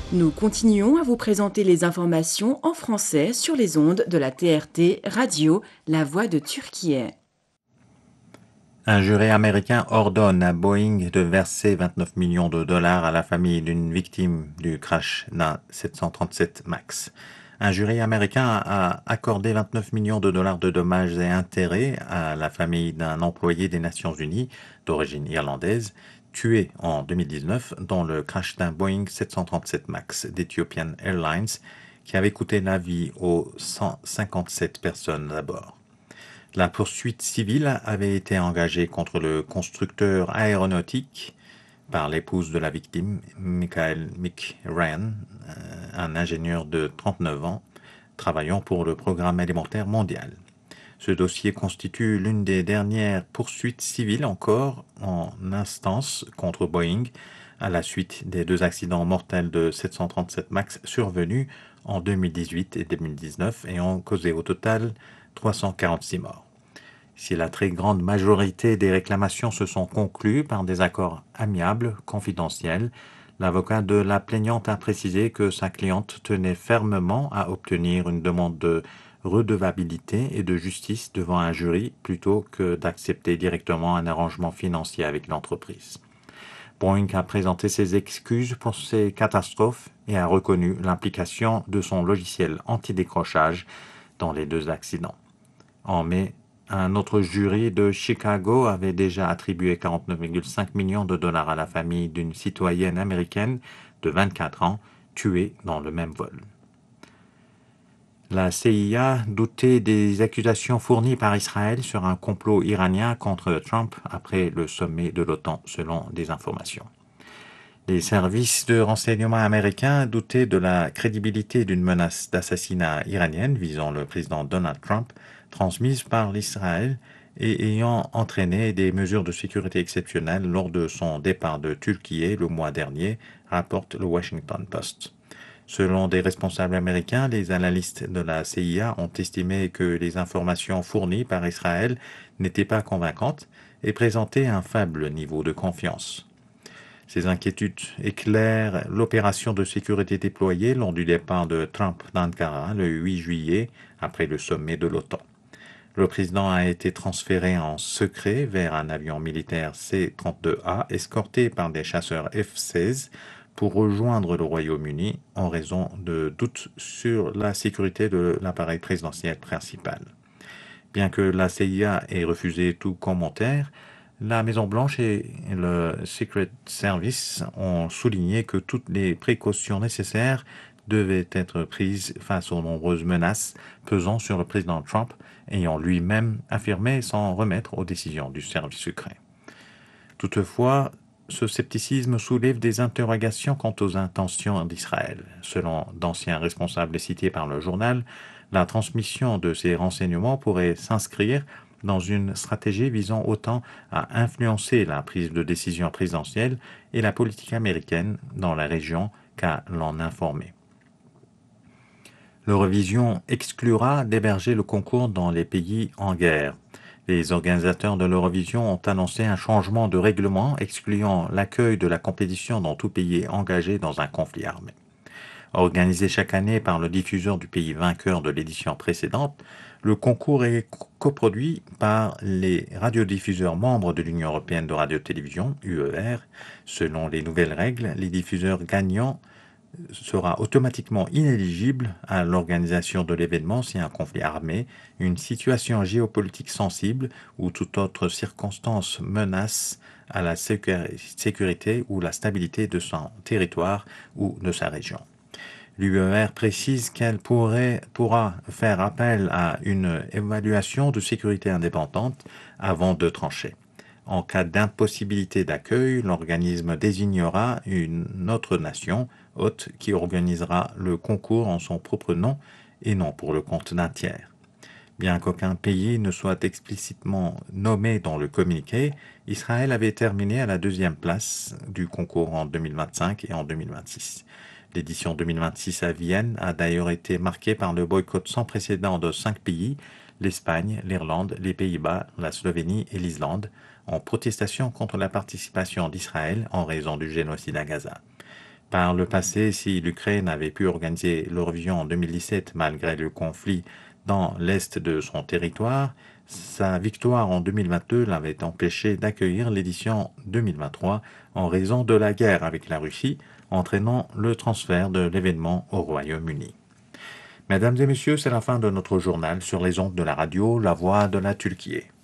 Nous continuons à vous présenter les informations en français sur les ondes de la TRT Radio, La Voix de Turquie. Un jury américain ordonne à Boeing de verser 29 millions de dollars à la famille d'une victime du crash d'un 737 MAX. Un jury américain a accordé 29 millions de dollars de dommages et intérêts à la famille d'un employé des Nations Unies d'origine irlandaise tué en 2019 dans le crash d'un Boeing 737 MAX d'Ethiopian Airlines qui avait coûté la vie aux 157 personnes à bord. La poursuite civile avait été engagée contre le constructeur aéronautique par l'épouse de la victime, Michael Mick Ryan, un ingénieur de 39 ans travaillant pour le Programme alimentaire mondial. Ce dossier constitue l'une des dernières poursuites civiles encore en instance contre Boeing à la suite des deux accidents mortels de 737 MAX survenus en 2018 et 2019 et ont causé au total 346 morts. Si la très grande majorité des réclamations se sont conclues par des accords amiables, confidentiels, l'avocat de la plaignante a précisé que sa cliente tenait fermement à obtenir une demande de redevabilité et de justice devant un jury plutôt que d'accepter directement un arrangement financier avec l'entreprise. Boeing a présenté ses excuses pour ces catastrophes et a reconnu l'implication de son logiciel anti-décrochage dans les deux accidents. En mai, un autre jury de Chicago avait déjà attribué 49,5 millions de dollars à la famille d'une citoyenne américaine de 24 ans tuée dans le même vol. La CIA doutait des accusations fournies par Israël sur un complot iranien contre Trump après le sommet de l'OTAN, selon des informations. Les services de renseignement américains doutaient de la crédibilité d'une menace d'assassinat iranienne visant le président Donald Trump, transmise par l'Israël et ayant entraîné des mesures de sécurité exceptionnelles lors de son départ de Turquie le mois dernier, rapporte le Washington Post. Selon des responsables américains, les analystes de la CIA ont estimé que les informations fournies par Israël n'étaient pas convaincantes et présentaient un faible niveau de confiance. Ces inquiétudes éclairent l'opération de sécurité déployée lors du départ de Trump d'Ankara le 8 juillet après le sommet de l'OTAN. Le président a été transféré en secret vers un avion militaire C-32A escorté par des chasseurs F-16 pour rejoindre le Royaume-Uni en raison de doutes sur la sécurité de l'appareil présidentiel principal. Bien que la CIA ait refusé tout commentaire, la Maison-Blanche et le Secret Service ont souligné que toutes les précautions nécessaires devaient être prises face aux nombreuses menaces pesant sur le président Trump, ayant lui-même affirmé s'en remettre aux décisions du service secret. Toutefois, ce scepticisme soulève des interrogations quant aux intentions d'Israël. Selon d'anciens responsables cités par le journal, la transmission de ces renseignements pourrait s'inscrire dans une stratégie visant autant à influencer la prise de décision présidentielle et la politique américaine dans la région qu'à l'en informer. L'Eurovision exclura d'héberger le concours dans les pays en guerre. Les organisateurs de l'Eurovision ont annoncé un changement de règlement excluant l'accueil de la compétition dans tout pays engagé dans un conflit armé. Organisé chaque année par le diffuseur du pays vainqueur de l'édition précédente, le concours est coproduit par les radiodiffuseurs membres de l'Union européenne de radio-télévision, UER. Selon les nouvelles règles, les diffuseurs gagnants sera automatiquement inéligible à l'organisation de l'événement si un conflit armé, une situation géopolitique sensible ou toute autre circonstance menace à la sécurité ou la stabilité de son territoire ou de sa région. L'UER précise qu'elle pourra faire appel à une évaluation de sécurité indépendante avant de trancher. En cas d'impossibilité d'accueil, l'organisme désignera une autre nation hôte qui organisera le concours en son propre nom et non pour le compte d'un tiers. Bien qu'aucun pays ne soit explicitement nommé dans le communiqué, Israël avait terminé à la deuxième place du concours en 2025 et en 2026. L'édition 2026 à Vienne a d'ailleurs été marquée par le boycott sans précédent de 5 pays, l'Espagne, l'Irlande, les Pays-Bas, la Slovénie et l'Islande, en protestation contre la participation d'Israël en raison du génocide à Gaza. Par le passé, si l'Ukraine avait pu organiser l'Eurovision en 2017 malgré le conflit dans l'est de son territoire, sa victoire en 2022 l'avait empêché d'accueillir l'édition 2023 en raison de la guerre avec la Russie, entraînant le transfert de l'événement au Royaume-Uni. Mesdames et messieurs, c'est la fin de notre journal sur les ondes de la radio La Voix de la Turquie.